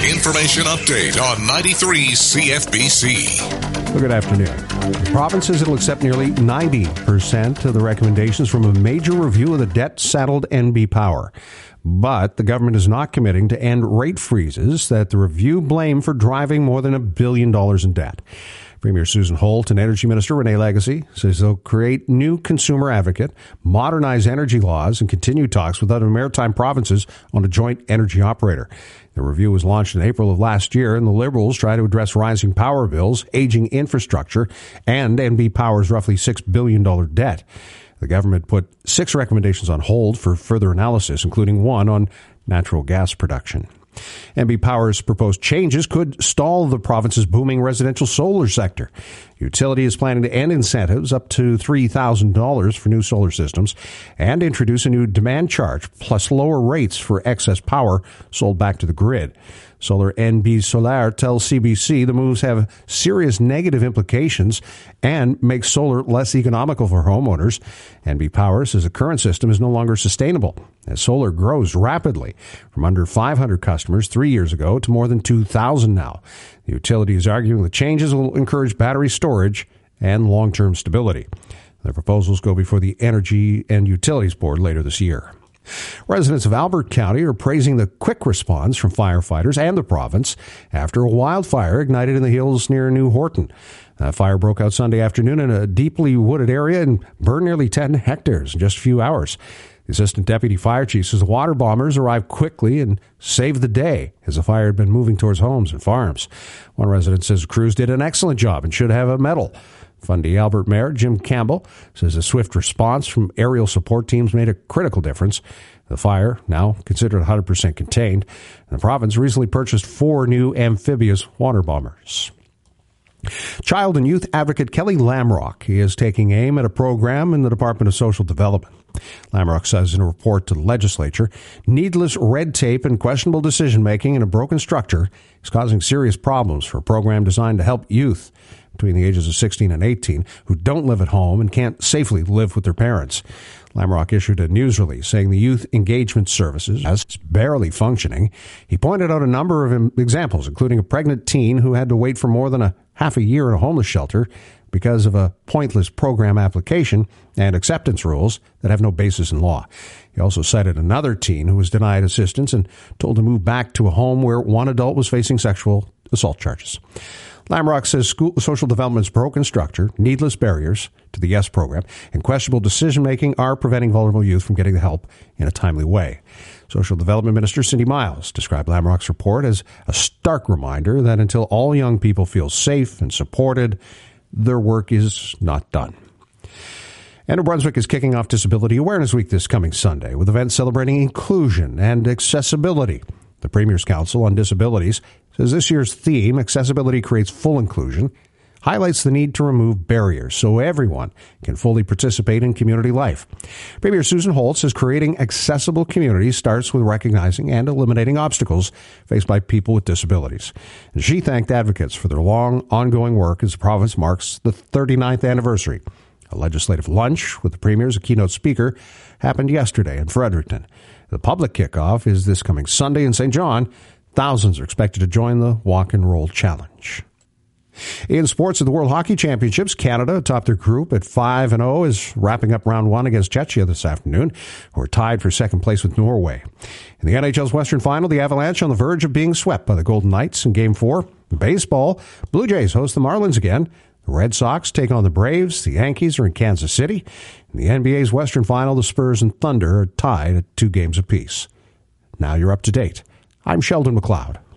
Information update on 93 CFBC. Well, good afternoon. The province says it'll accept nearly 90% of the recommendations from a major review of the debt-saddled NB Power. But the government is not committing to end rate freezes that the review blame for driving more than $1 billion in debt. Premier Susan Holt and Energy Minister Renee Legacy says they'll create new consumer advocate, modernize energy laws, and continue talks with other maritime provinces on a joint energy operator. The review was launched in April of last year, and the Liberals try to address rising power bills, aging infrastructure, and NB Power's roughly $6 billion debt. The government put 6 recommendations on hold for further analysis, including one on natural gas production. NB Power's proposed changes could stall the province's booming residential solar sector. Utility is planning to end incentives up to $3,000 for new solar systems and introduce a new demand charge, plus lower rates for excess power sold back to the grid. Solar NB Solar tells CBC the moves have serious negative implications and make solar less economical for homeowners. NB Power says the current system is no longer sustainable as solar grows rapidly from under 500 customers 3 years ago to more than 2,000 now. The utility is arguing the changes will encourage battery storage and long-term stability. The proposals go before the Energy and Utilities Board later this year. Residents of Albert County are praising the quick response from firefighters and the province after a wildfire ignited in the hills near New Horton. That fire broke out Sunday afternoon in a deeply wooded area and burned nearly 10 hectares in just a few hours. The Assistant Deputy Fire Chief says the water bombers arrived quickly and saved the day as the fire had been moving towards homes and farms. One resident says the crews did an excellent job and should have a medal. Fundy Albert Mayor Jim Campbell says a swift response from aerial support teams made a critical difference. The fire, now considered 100% contained, and the province recently purchased 4 new amphibious water bombers. Child and youth advocate Kelly Lamrock is taking aim at a program in the Department of Social Development. Lamrock says in a report to the legislature, needless red tape and questionable decision-making in a broken structure is causing serious problems for a program designed to help youth between the ages of 16 and 18 who don't live at home and can't safely live with their parents. Lamrock issued a news release saying the Youth Engagement Services is barely functioning. He pointed out a number of examples, including a pregnant teen who had to wait for more than a half a year in a homeless shelter because of a pointless program application and acceptance rules that have no basis in law. He also cited another teen who was denied assistance and told to move back to a home where one adult was facing sexual assault charges. Lamrock says social development's broken structure, needless barriers to the YES program, and questionable decision-making are preventing vulnerable youth from getting the help in a timely way. Social Development Minister Cindy Miles described Lamrock's report as a stark reminder that until all young people feel safe and supported, their work is not done. And New Brunswick is kicking off Disability Awareness Week this coming Sunday with events celebrating inclusion and accessibility. The Premier's Council on Disabilities says this year's theme, Accessibility Creates Full Inclusion, highlights the need to remove barriers so everyone can fully participate in community life. Premier Susan Holt says creating accessible communities starts with recognizing and eliminating obstacles faced by people with disabilities. And she thanked advocates for their long, ongoing work as the province marks the 39th anniversary. A legislative lunch with the Premier as a keynote speaker happened yesterday in Fredericton. The public kickoff is this coming Sunday in St. John. Thousands are expected to join the Walk and Roll Challenge. In sports, at the World Hockey Championships, Canada, atop their group at 5-0, is wrapping up round 1 against Czechia this afternoon, who are tied for second place with Norway. In the NHL's Western Final, the Avalanche on the verge of being swept by the Golden Knights in Game 4. In baseball, Blue Jays host the Marlins again. The Red Sox take on the Braves. The Yankees are in Kansas City. In the NBA's Western Final, the Spurs and Thunder are tied at 2 games apiece. Now you're up to date. I'm Sheldon McLeod.